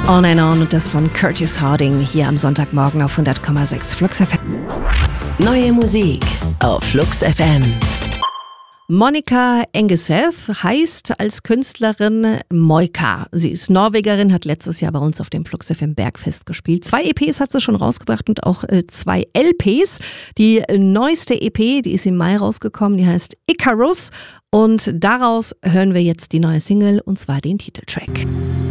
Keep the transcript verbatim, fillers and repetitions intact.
On and On und das von Curtis Harding hier am Sonntagmorgen auf hundert Komma sechs Flux F M. Neue Musik auf Flux F M. Monica Engeseth heißt als Künstlerin Moika. Sie ist Norwegerin, hat letztes Jahr bei uns auf dem Flux F M Bergfest gespielt. Zwei E Ps hat sie schon rausgebracht und auch äh, zwei L Ps. Die neueste E P, die ist im Mai rausgekommen, die heißt Icarus. Und daraus hören wir jetzt die neue Single, und zwar den Titeltrack.